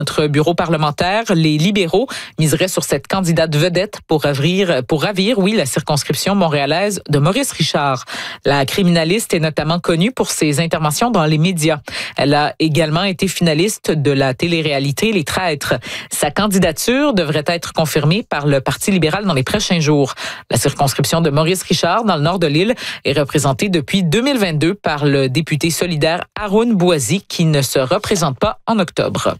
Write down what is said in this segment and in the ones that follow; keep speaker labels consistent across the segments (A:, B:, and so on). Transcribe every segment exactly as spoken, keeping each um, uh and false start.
A: notre bureau parlementaire, les libéraux miseraient sur cette candidate vedette pour ravir, pour ravir, oui, la circonscription montréalaise de Maurice Richard. La criminaliste est notamment connue pour ses interventions dans les médias. Elle a également été finaliste de la télé-réalité Les Traîtres. Sa candidature devrait être confirmée par le Parti libéral dans les prochains jours. La circonscription de Maurice Richard, dans le nord de l'île, est représentée depuis deux mille vingt-deux par le député solidaire Haroun Bouazi, qui ne se représente pas en octobre.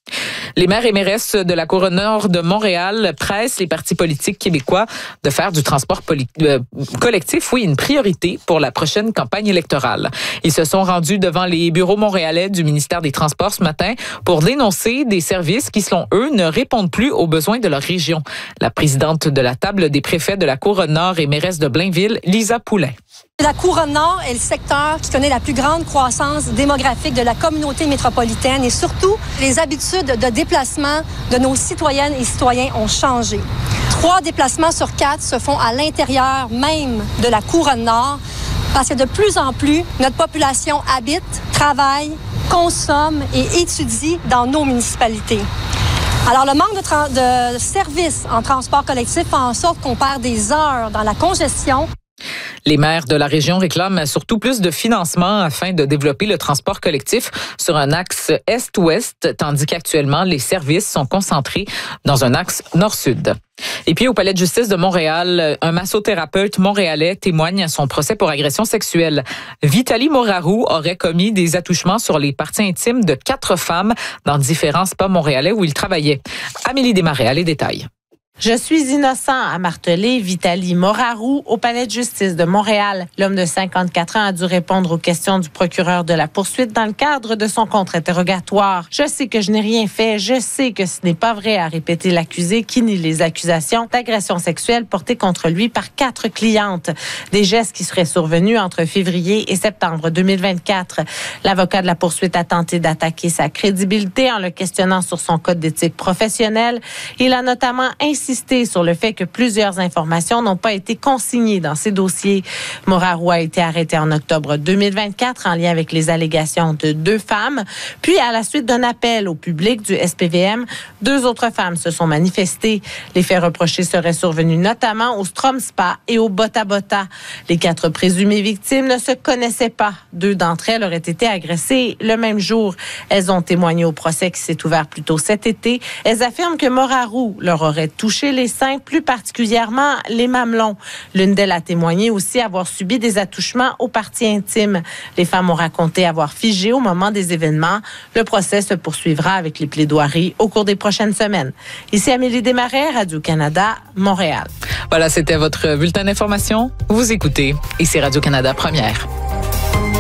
A: Les maires et mairesses de la Couronne Nord de Montréal pressent les partis politiques québécois de faire du transport poli- euh, collectif, oui, une priorité pour la prochaine campagne électorale. Ils se sont rendus devant les bureaux montréalais du ministère des Transports ce matin pour dénoncer des services qui, selon eux, ne répondent plus aux besoins de leur région. La présidente de la table des préfets de la Couronne Nord et mairesse de Blainville, Lisa Poulin.
B: La Couronne Nord est le secteur qui connaît la plus grande croissance démographique de la communauté métropolitaine et surtout, les habitudes de déplacement de nos citoyennes et citoyens ont changé. Trois déplacements sur quatre se font à l'intérieur même de la Couronne Nord parce que de plus en plus, notre population habite, travaille, consomme et étudie dans nos municipalités. Alors, le manque de, tra- de services en transport collectif fait en sorte qu'on perd des heures dans la congestion.
A: Les maires de la région réclament surtout plus de financement afin de développer le transport collectif sur un axe est-ouest, tandis qu'actuellement, les services sont concentrés dans un axe nord-sud. Et puis, au Palais de justice de Montréal, un massothérapeute montréalais témoigne à son procès pour agression sexuelle. Vitali Moraru aurait commis des attouchements sur les parties intimes de quatre femmes dans différents spas montréalais où il travaillait. Amélie Desmarais a les détails.
C: Je suis innocent, a martelé Vitali Moraru au Palais de justice de Montréal. L'homme de cinquante-quatre ans a dû répondre aux questions du procureur de la poursuite dans le cadre de son contre-interrogatoire. Je sais que je n'ai rien fait, je sais que ce n'est pas vrai, a répété l'accusé qui nie les accusations d'agression sexuelle portées contre lui par quatre clientes. Des gestes qui seraient survenus entre février et septembre deux mille vingt-quatre. L'avocat de la poursuite a tenté d'attaquer sa crédibilité en le questionnant sur son code d'éthique professionnelle. Il a notamment insisté sur le fait que plusieurs informations n'ont pas été consignées dans ces dossiers. Moraru a été arrêté en octobre deux mille vingt-quatre en lien avec les allégations de deux femmes. Puis, à la suite d'un appel au public du S P V M, deux autres femmes se sont manifestées. Les faits reprochés seraient survenus notamment au Strom Spa et au Bota Bota. Les quatre présumées victimes ne se connaissaient pas. Deux d'entre elles auraient été agressées le même jour. Elles ont témoigné au procès qui s'est ouvert plus tôt cet été. Elles affirment que Moraru leur aurait touché les seins, plus particulièrement les mamelons. L'une d'elles a témoigné aussi avoir subi des attouchements aux parties intimes. Les femmes ont raconté avoir figé au moment des événements. Le procès se poursuivra avec les plaidoiries au cours des prochaines semaines. Ici Amélie Desmarais, Radio-Canada, Montréal.
A: Voilà, c'était votre bulletin d'information. Vous écoutez, ici Radio-Canada Première.